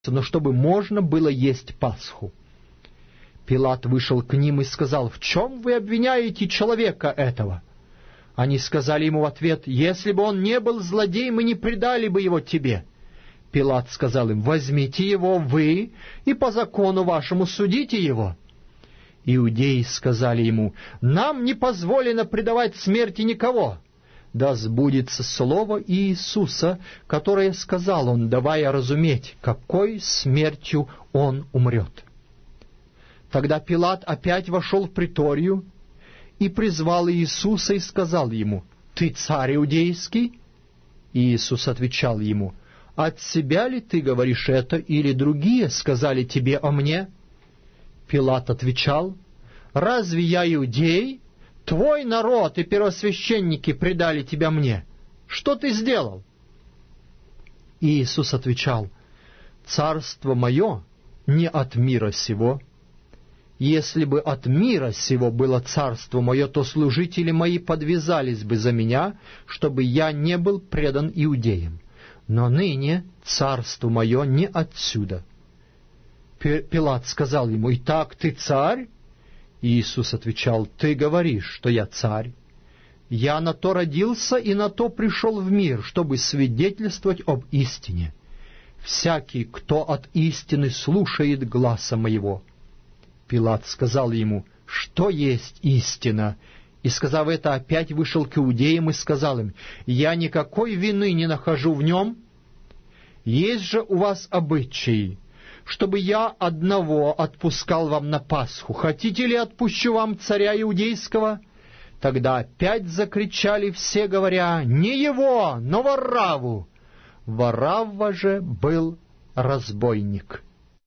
но чтобы можно было есть Пасху. Пилат вышел к ним и сказал: «В чем вы обвиняете человека этого?» Они сказали ему в ответ: «Если бы он не был злодей, мы не предали бы его тебе». Пилат сказал им: «Возьмите его вы и по закону вашему судите его». Иудеи сказали ему: «Нам не позволено предавать смерти никого». Да сбудется слово Иисуса, которое сказал он, давая разуметь, какой смертью он умрет. Тогда Пилат опять вошел в приторию и призвал Иисуса и сказал ему: «Ты царь иудейский?» Иисус отвечал ему: «От себя ли ты говоришь это, или другие сказали тебе о мне?» Пилат отвечал: «Разве я иудей? Твой народ и первосвященники предали тебя мне. Что ты сделал?» Иисус отвечал: «Царство мое не от мира сего. Если бы от мира сего было царство мое, то служители мои подвязались бы за меня, чтобы я не был предан иудеям. Но ныне царство мое не отсюда». Пилат сказал ему: «Итак, ты царь?» Иисус отвечал: «Ты говоришь, что я царь. Я на то родился и на то пришел в мир, чтобы свидетельствовать об истине. Всякий, кто от истины слушает гласа моего». Пилат сказал ему: «Что есть истина?» И, сказав это, опять вышел к иудеям и сказал им: «Я никакой вины не нахожу в нем. Есть же у вас обычаи, чтобы я одного отпускал вам на Пасху. Хотите ли, отпущу вам царя иудейского?» Тогда опять закричали все, говоря: «Не его, но Варавву!» Варавва же был разбойник.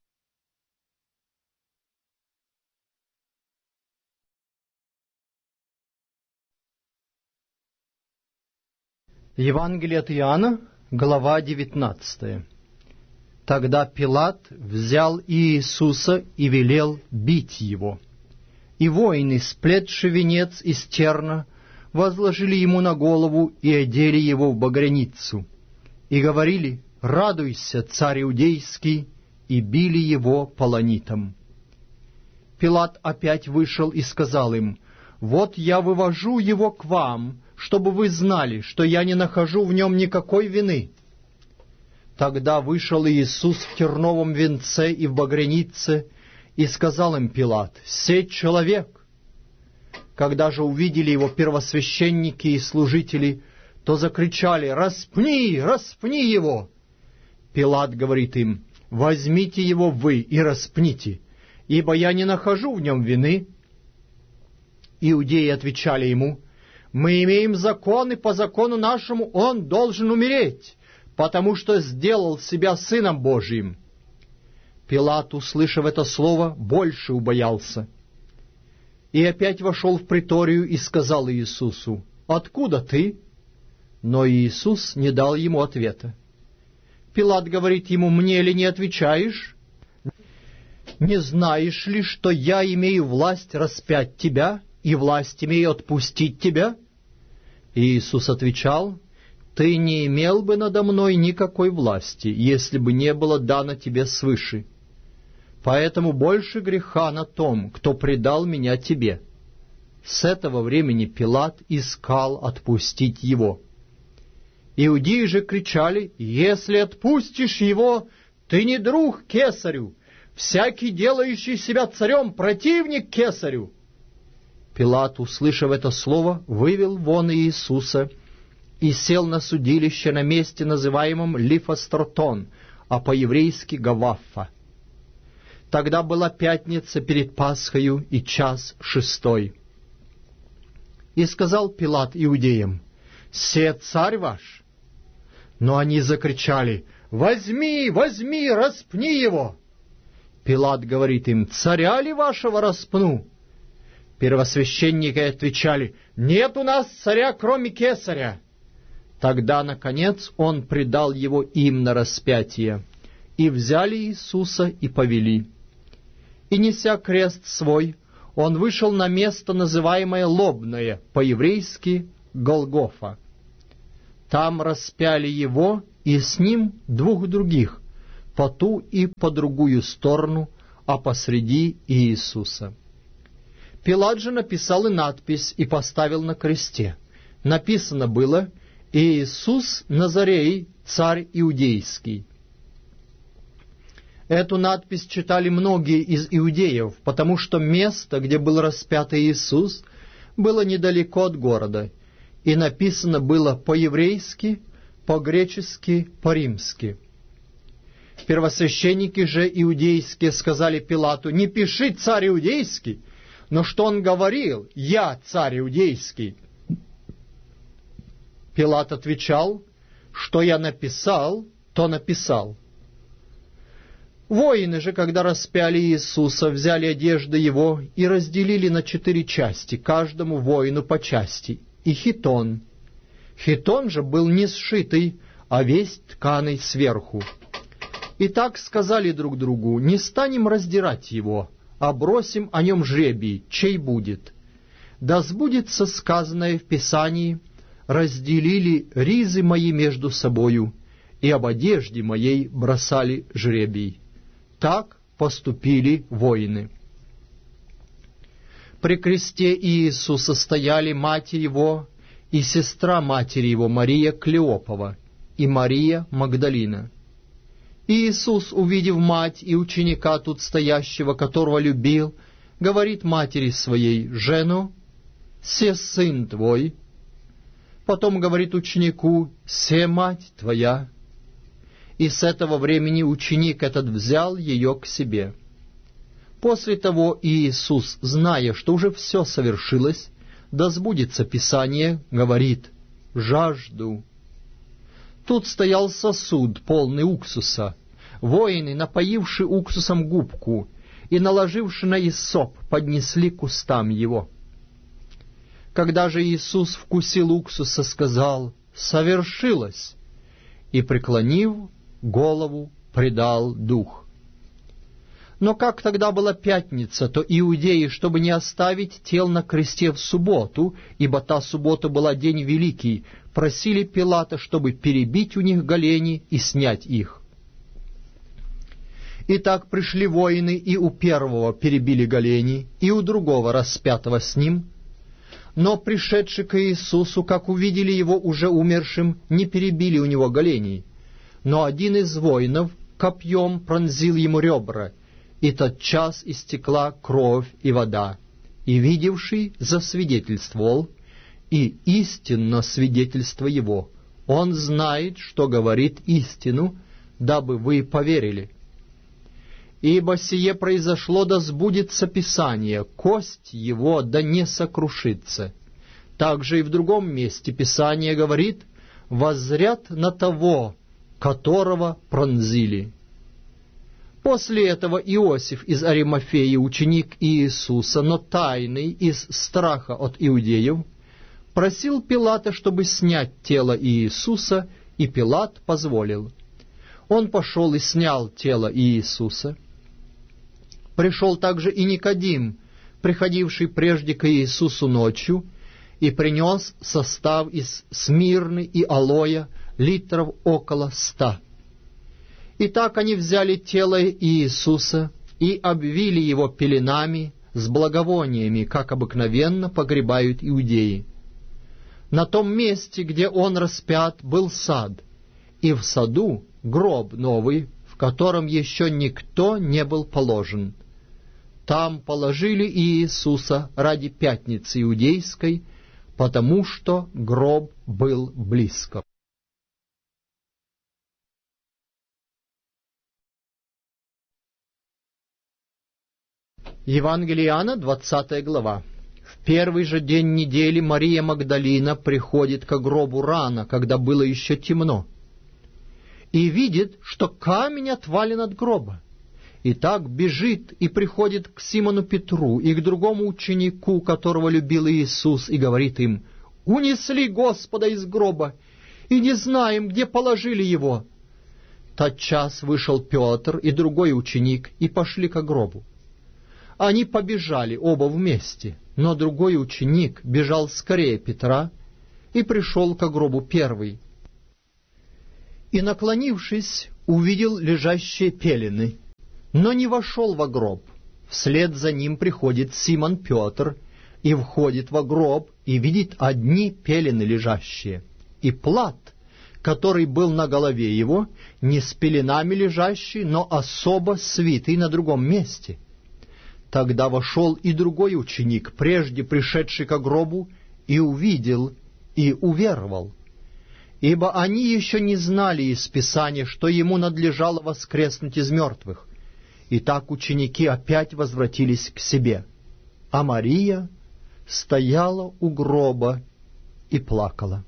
Евангелие от Иоанна, глава 19. Тогда Пилат взял Иисуса и велел бить его. И воины, сплетши венец из терна, возложили ему на голову и одели его в багряницу. И говорили: «Радуйся, царь иудейский!» и били его полонитом. Пилат опять вышел и сказал им: «Вот я вывожу его к вам, чтобы вы знали, что я не нахожу в нем никакой вины». Тогда вышел Иисус в терновом венце и в багрянице, и сказал им Пилат: «Сей человек». Когда же увидели его первосвященники и служители, то закричали: «Распни, распни его!» Пилат говорит им: «Возьмите его вы и распните, ибо я не нахожу в нем вины». Иудеи отвечали ему: «Мы имеем закон, и по закону нашему он должен умереть, потому что сделал себя Сыном Божиим». Пилат, услышав это слово, больше убоялся. И опять вошел в приторию и сказал Иисусу: «Откуда ты?» Но Иисус не дал ему ответа. Пилат говорит ему: «Мне ли не отвечаешь? Не знаешь ли, что я имею власть распять тебя, и власть имею отпустить тебя?» Иисус отвечал: «Ты не имел бы надо мной никакой власти, если бы не было дано тебе свыше. Поэтому больше греха на том, кто предал меня тебе». С этого времени Пилат искал отпустить его. Иудеи же кричали: «Если отпустишь его, ты не друг кесарю. Всякий, делающий себя царем, противник кесарю». Пилат, услышав это слово, вывел вон Иисуса и сел на судилище на месте, называемом Лифостратон, а по-еврейски Гаваффа. Тогда была пятница перед Пасхою и 6:00. И сказал Пилат иудеям: «Се царь ваш?» Но они закричали: «Возьми, возьми, распни его!» Пилат говорит им: «Царя ли вашего распну?» Первосвященники отвечали: «Нет у нас царя, кроме кесаря». Тогда, наконец, он предал его им на распятие, и взяли Иисуса и повели. И, неся крест свой, он вышел на место, называемое Лобное, по-еврейски Голгофа. Там распяли его и с ним 2 других, по ту и по другую сторону, а посреди Иисуса. Пилат же написал и надпись и поставил на кресте. Написано было: «Иисус Назарей, царь иудейский». Эту надпись читали многие из иудеев, потому что место, где был распят Иисус, было недалеко от города, и написано было по-еврейски, по-гречески, по-римски. Первосвященники же иудейские сказали Пилату: «Не пиши царь иудейский», но что он говорил: «Я царь иудейский». Пилат отвечал: «Что я написал, то написал». Воины же, когда распяли Иисуса, взяли одежды его и разделили на 4 части, каждому воину по части, и хитон. Хитон же был не сшитый, а весь тканый сверху. И так сказали друг другу: «Не станем раздирать его, а бросим о нем жребий, чей будет. Да сбудется сказанное в Писании: разделили ризы мои между собою, и об одежде моей бросали жребий». Так поступили воины. При кресте Иисуса стояли мать его и сестра матери его Мария Клеопова и Мария Магдалина. Иисус, увидев мать и ученика тут стоящего, которого любил, говорит матери своей: «Жену, се сын твой». Потом говорит ученику: «Се мать твоя». И с этого времени ученик этот взял ее к себе. После того Иисус, зная, что уже все совершилось, да сбудется Писание, говорит: «Жажду». Тут стоял сосуд, полный уксуса. Воины, напоивши уксусом губку и наложивши на иссоп, поднесли к устам его. Когда же Иисус вкусил уксуса, сказал: «Совершилось», и, преклонив голову, предал дух. Но как тогда была пятница, то иудеи, чтобы не оставить тел на кресте в субботу, ибо та суббота была день великий, просили Пилата, чтобы перебить у них голени и снять их. Итак, пришли воины, и у первого перебили голени, и у другого распятого с ним. Но пришедшие к Иисусу, как увидели его уже умершим, не перебили у него голеней. Но один из воинов копьем пронзил ему ребра, и тотчас истекла кровь и вода. И видевший засвидетельствовал, и истинно свидетельство его. Он знает, что говорит истину, дабы вы поверили. Ибо сие произошло, да сбудется Писание: кость его да не сокрушится. Также и в другом месте Писание говорит: воззрят на того, которого пронзили. После этого Иосиф из Аримафеи, ученик Иисуса, но тайный из страха от иудеев, просил Пилата, чтобы снять тело Иисуса, и Пилат позволил. Он пошел и снял тело Иисуса. Пришел также и Никодим, приходивший прежде к Иисусу ночью, и принес состав из смирны и алоя литров около 100. Итак, они взяли тело Иисуса и обвили его пеленами с благовониями, как обыкновенно погребают иудеи. На том месте, где он распят, был сад, и в саду гроб новый, в котором еще никто не был положен. Там положили Иисуса ради пятницы иудейской, потому что гроб был близко. Евангелие Иоанна, 20 глава. В первый же день недели Мария Магдалина приходит к гробу рано, когда было еще темно, и видит, что камень отвален от гроба. И так бежит и приходит к Симону Петру и к другому ученику, которого любил Иисус, и говорит им: «Унесли Господа из гроба, и не знаем, где положили его». Тотчас вышел Петр и другой ученик, и пошли к гробу. Они побежали оба вместе, но другой ученик бежал скорее Петра и пришел к гробу первый. И, наклонившись, увидел лежащие пелены, но не вошел во гроб. Вслед за ним приходит Симон Петр и входит во гроб и видит одни пелены лежащие, и плат, который был на голове его, не с пеленами лежащий, но особо свитый на другом месте. Тогда вошел и другой ученик, прежде пришедший ко гробу, и увидел, и уверовал. Ибо они еще не знали из Писания, что ему надлежало воскреснуть из мертвых. И так ученики опять возвратились к себе. А Мария стояла у гроба и плакала.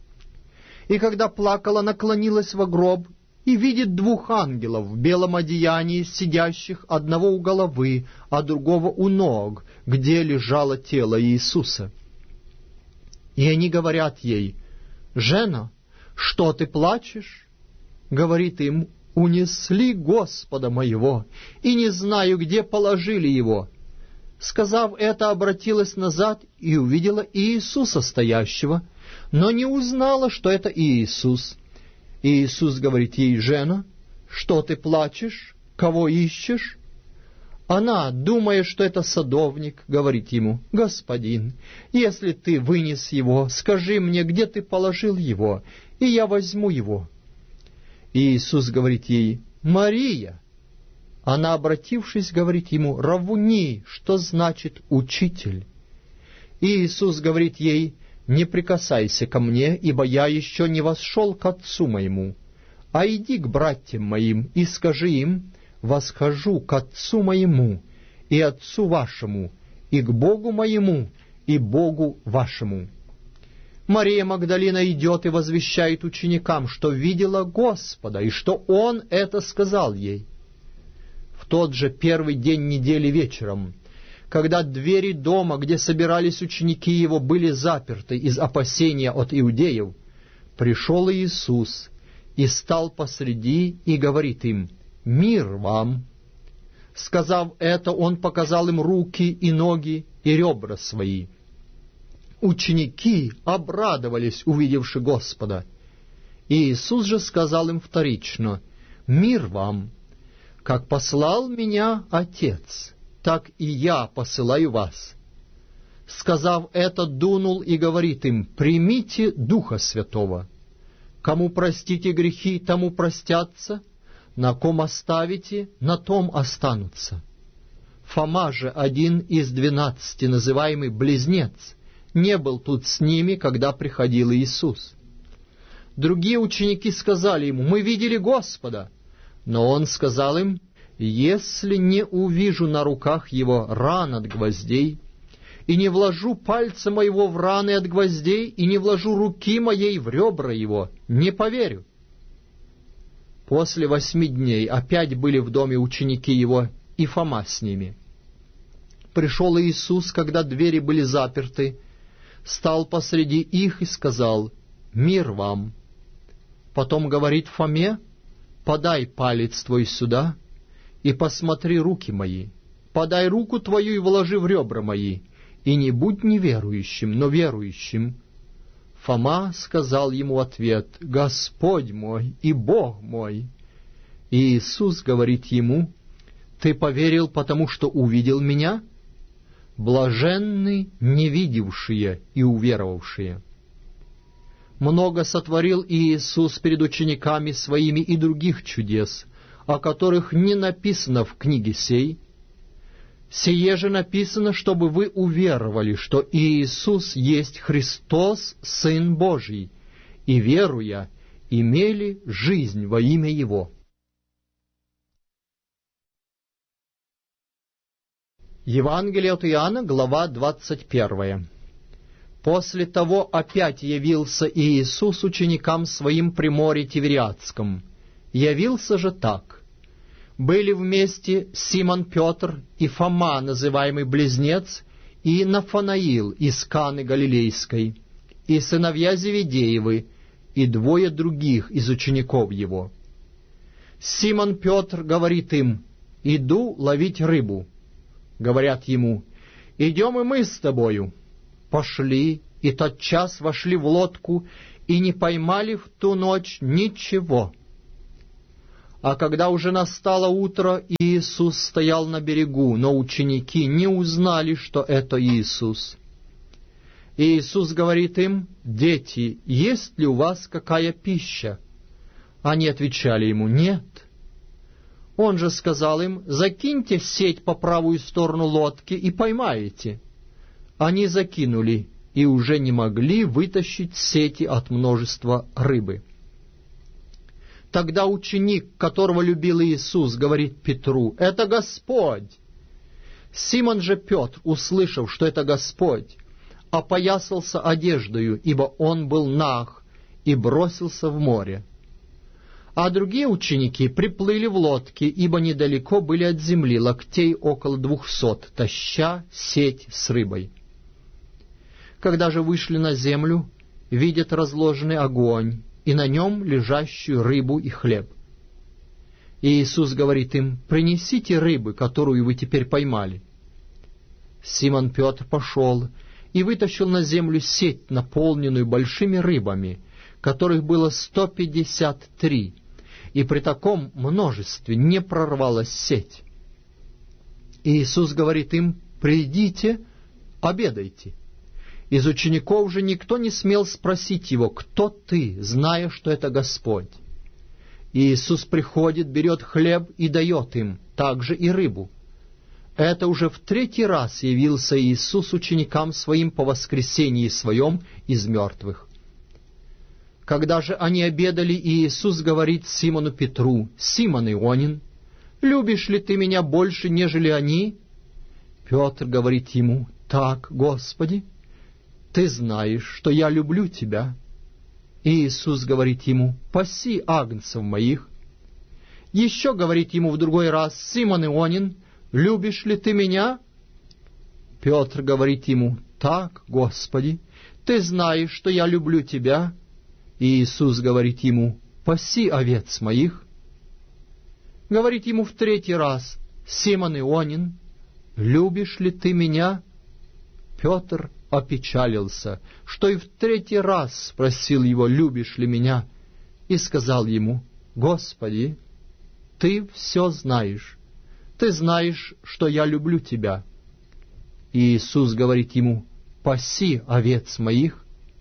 И когда плакала, наклонилась во гроб и видит двух ангелов в белом одеянии, сидящих, одного у головы, а другого у ног, где лежало тело Иисуса. И они говорят ей: «Жена, что ты плачешь?» Говорит им: «Унесли Господа моего, и не знаю, где положили его». Сказав это, обратилась назад и увидела Иисуса стоящего, но не узнала, что это Иисус. И Иисус говорит ей: «Жена, что ты плачешь? Кого ищешь?» Она, думая, что это садовник, говорит ему: «Господин, если ты вынес его, скажи мне, где ты положил его, и я возьму его». И Иисус говорит ей: «Мария». Она, обратившись, говорит ему: «Равуни», что значит «учитель». И Иисус говорит ей: «Не прикасайся ко мне, ибо я еще не восшел к Отцу моему, а иди к братьям моим и скажи им: восхожу к Отцу моему и Отцу вашему, и к Богу моему и Богу вашему». Мария Магдалина идет и возвещает ученикам, что видела Господа, и что Он это сказал ей. В тот же первый день недели вечером, когда двери дома, где собирались ученики Его, были заперты из опасения от иудеев, пришел Иисус и стал посреди и говорит им: «Мир вам!» Сказав это, Он показал им руки и ноги и ребра свои. Ученики обрадовались, увидевши Господа. И Иисус же сказал им вторично: «Мир вам! Как послал меня Отец, так и я посылаю вас». Сказав это, дунул и говорит им: «Примите Духа Святого. Кому простите грехи, тому простятся, на ком оставите, на том останутся». Фома же, один из 12, называемый Близнец, не был тут с ними, когда приходил Иисус. Другие ученики сказали ему: «Мы видели Господа». Но он сказал им: «Если не увижу на руках его ран от гвоздей, и не вложу пальца моего в раны от гвоздей, и не вложу руки моей в ребра его, не поверю». После 8 дней опять были в доме ученики его, и Фома с ними. Пришел Иисус, когда двери были заперты, стал посреди их и сказал: «Мир вам!» Потом говорит Фоме: «Подай палец твой сюда, и посмотри руки мои. Подай руку твою и вложи в ребра мои, и не будь неверующим, но верующим». Фома сказал ему ответ: «Господь мой и Бог мой». И Иисус говорит ему: «Ты поверил, потому что увидел Меня? Блаженны невидевшие и уверовавшие». Много сотворил Иисус перед учениками Своими и других чудес, о которых не написано в книге сей. Сие же написано, чтобы вы уверовали, что Иисус есть Христос, Сын Божий, и, веруя, имели жизнь во имя Его. Евангелие от Иоанна, глава 21. После того опять явился Иисус ученикам Своим при море Тивериадском. Явился же так. Были вместе Симон Петр и Фома, называемый Близнец, и Нафанаил из Каны Галилейской, и сыновья Зеведеевы, и 2 других из учеников Его. Симон Петр говорит им: «Иду ловить рыбу». Говорят ему: «Идем и мы с тобою». Пошли, и тотчас вошли в лодку, и не поймали в ту ночь ничего. А когда уже настало утро, Иисус стоял на берегу, но ученики не узнали, что это Иисус. И Иисус говорит им: «Дети, есть ли у вас какая пища?» Они отвечали Ему: «Нет». Он же сказал им: «Закиньте сеть по правую сторону лодки и поймаете». Они закинули и уже не могли вытащить сети от множества рыбы. Тогда ученик, которого любил Иисус, говорит Петру: «Это Господь!» Симон же Петр, услышав, что это Господь, опоясался одеждою, ибо он был наг, и бросился в море. А другие ученики приплыли в лодке, ибо недалеко были от земли, локтей около 200, таща сеть с рыбой. Когда же вышли на землю, видят разложенный огонь, и на нем лежащую рыбу и хлеб. И Иисус говорит им: «Принесите рыбы, которую вы теперь поймали». Симон Петр пошел и вытащил на землю сеть, наполненную большими рыбами, которых было 153, и при таком множестве не прорвалась сеть. И Иисус говорит им: «Придите, обедайте». Из учеников же никто не смел спросить его: «Кто ты?», зная, что это Господь. И Иисус приходит, берет хлеб и дает им, также и рыбу. Это уже в 3-й раз явился Иисус ученикам Своим по воскресении Своем из мертвых. Когда же они обедали, Иисус говорит Симону Петру: «Симон Ионин, любишь ли ты Меня больше, нежели они?» Петр говорит Ему: «Так, Господи, Ты знаешь, что я люблю Тебя». И Иисус говорит ему: «Паси агнцев моих». Еще говорит ему в другой раз: «Симон Ионин, любишь ли ты Меня?» Петр говорит ему: «Так, Господи, Ты знаешь, что я люблю Тебя». И Иисус говорит ему: «Паси овец моих». Говорит ему в 3-й раз: «Симон Ионин, любишь ли ты Меня?» Петр опечалился, что и в 3-й раз спросил его: «Любишь ли Меня?» И сказал ему: «Господи, Ты все знаешь, Ты знаешь, что я люблю Тебя». И Иисус говорит ему: «Паси овец моих».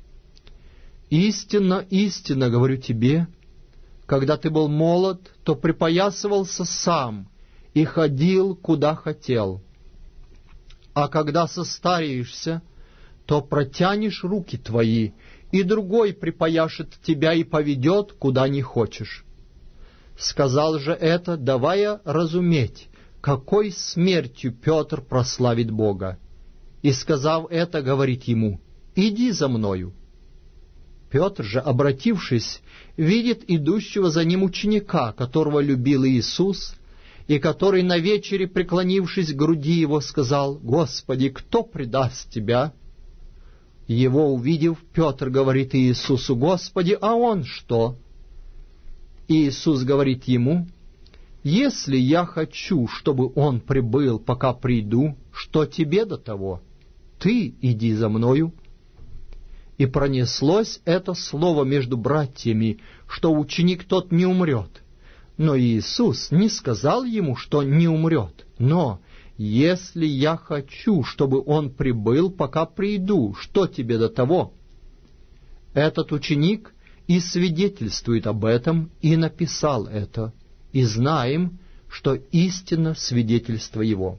«Истинно, истинно говорю тебе, когда ты был молод, то припоясывался сам и ходил, куда хотел. А когда состареешься, то протянешь руки твои, и другой припояшет тебя и поведет, куда не хочешь». Сказал же это, давая разуметь, какой смертью Петр прославит Бога. И, сказав это, говорит ему: «Иди за мною». Петр же, обратившись, видит идущего за ним ученика, которого любил Иисус, и который на вечере, преклонившись к груди его, сказал: «Господи, кто предаст Тебя?» Его увидев, Петр говорит Иисусу: «Господи, а он что?» Иисус говорит ему: «Если я хочу, чтобы он прибыл, пока приду, что тебе до того? Ты иди за мною». И пронеслось это слово между братьями, что ученик тот не умрет. Но Иисус не сказал ему, что не умрет, но: «Если я хочу, чтобы он прибыл, пока приду, что тебе до того?» Этот ученик и свидетельствует об этом, и написал это, и знаем, что истинно свидетельство его.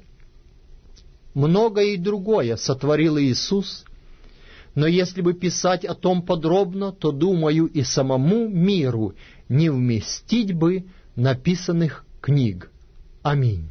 Многое и другое сотворил Иисус, но если бы писать о том подробно, то, думаю, и самому миру не вместить бы написанных книг. Аминь.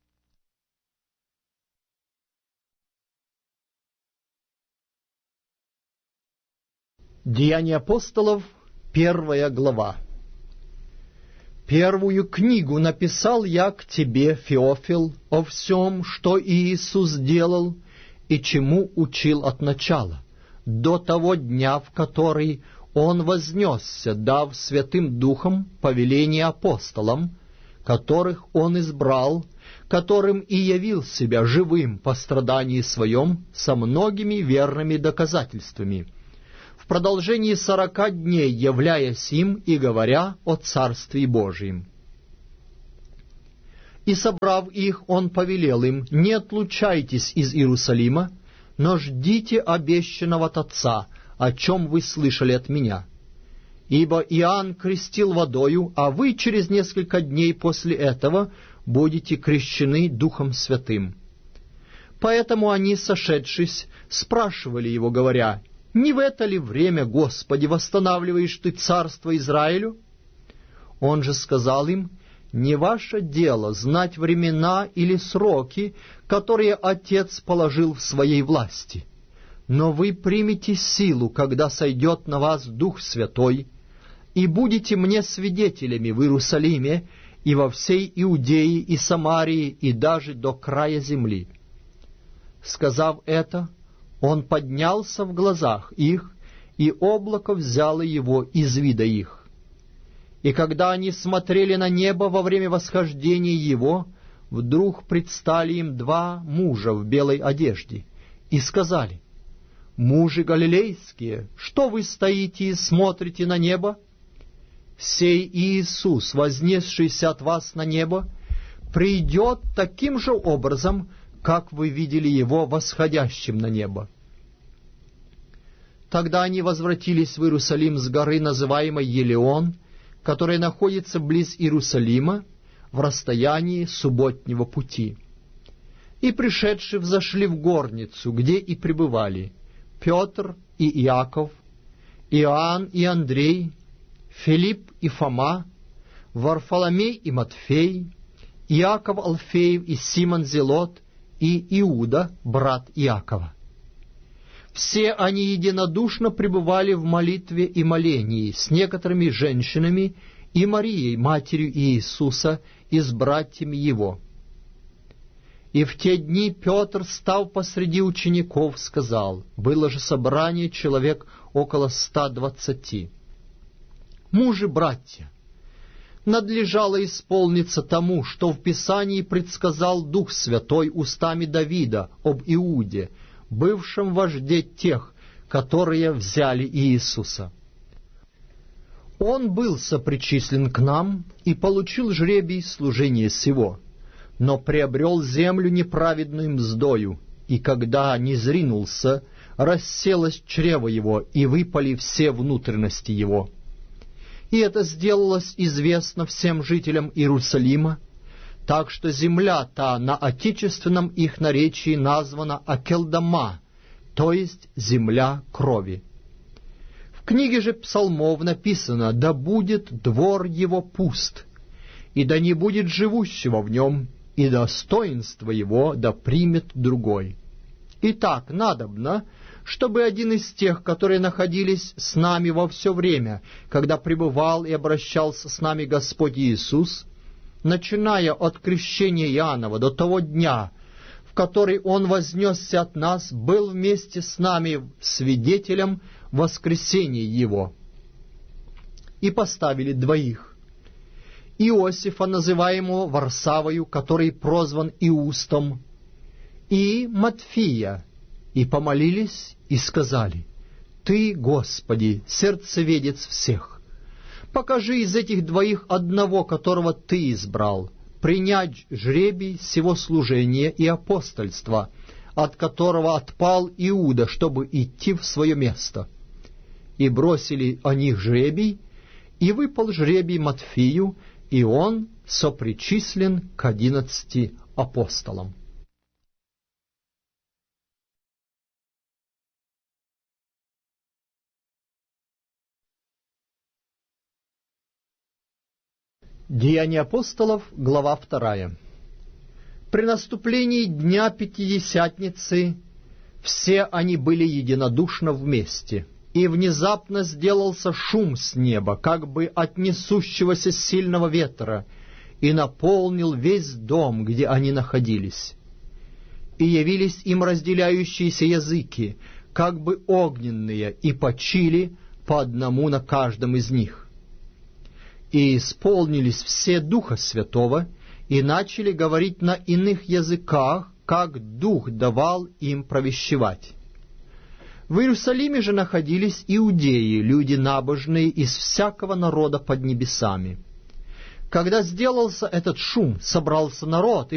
Деяния апостолов, 1 глава. «Первую книгу написал я к тебе, Феофил, о всем, что Иисус делал и чему учил от начала, до того дня, в который Он вознесся, дав Святым Духом повеление апостолам, которых Он избрал, которым и явил себя живым по страдании Своем со многими верными доказательствами, в продолжении 40 дней являясь им и говоря о Царстве Божьем. И, собрав их, он повелел им: «Не отлучайтесь из Иерусалима, но ждите обещанного от Отца, о чем вы слышали от меня. Ибо Иоанн крестил водою, а вы через несколько дней после этого будете крещены Духом Святым». Поэтому они, сошедшись, спрашивали его, говоря: «Не в это ли время, Господи, восстанавливаешь ты царство Израилю?» Он же сказал им: «Не ваше дело знать времена или сроки, которые Отец положил в своей власти. Но вы примете силу, когда сойдет на вас Дух Святой, и будете мне свидетелями в Иерусалиме и во всей Иудее и Самарии и даже до края земли». Сказав это, он поднялся в глазах их, и облако взяло его из вида их. И когда они смотрели на небо во время восхождения его, вдруг предстали им два мужа в белой одежде, и сказали: «Мужи галилейские, что вы стоите и смотрите на небо? Сей Иисус, вознесшийся от вас на небо, придет таким же образом, как вы видели его восходящим на небо». Тогда они возвратились в Иерусалим с горы, называемой Елеон, которая находится близ Иерусалима, в расстоянии субботнего пути. И, пришедшие, взошли в горницу, где и пребывали Петр и Иаков, Иоанн и Андрей, Филипп и Фома, Варфоломей и Матфей, Иаков Алфеев и Симон Зелот, и Иуда, брат Иакова. Все они единодушно пребывали в молитве и молении с некоторыми женщинами и Марией, матерью Иисуса, и с братьями его. И в те дни Петр, став посреди учеников, сказал: было же собрание человек около 120. «Мужи, братья, надлежало исполниться тому, что в Писании предсказал Дух Святой устами Давида об Иуде, бывшем вожде тех, которые взяли Иисуса. Он был сопричислен к нам и получил жребий служения сего, но приобрел землю неправедную мздою, и когда низринулся, расселось чрево его, и выпали все внутренности его. И это сделалось известно всем жителям Иерусалима, так что земля та на отечественном их наречии названа Акелдама, то есть земля крови. В книге же псалмов написано: «Да будет двор его пуст, и да не будет живущего в нем, и достоинство его да примет другой». Итак, надобно, чтобы один из тех, которые находились с нами во все время, когда пребывал и обращался с нами Господь Иисус, начиная от крещения Иоаннова до того дня, в который Он вознесся от нас, был вместе с нами свидетелем воскресения Его. И поставили двоих: Иосифа, называемого Варсавою, который прозван Иустом, и Матфия, и помолились, и сказали: «Ты, Господи, сердцеведец всех, покажи из этих двоих одного, которого Ты избрал, принять жребий сего служения и апостольства, от которого отпал Иуда, чтобы идти в свое место». И бросили о них жребий, и выпал жребий Матфию, и он сопричислен к 11 апостолам. Деяния апостолов, глава 2. При наступлении дня Пятидесятницы все они были единодушно вместе, и внезапно сделался шум с неба, как бы от несущегося сильного ветра, и наполнил весь дом, где они находились. И явились им разделяющиеся языки, как бы огненные, и почили по одному на каждом из них. И исполнились все Духа Святого, и начали говорить на иных языках, как Дух давал им провещевать. В Иерусалиме же находились иудеи, люди набожные из всякого народа под небесами. Когда сделался этот шум, собрался народ, и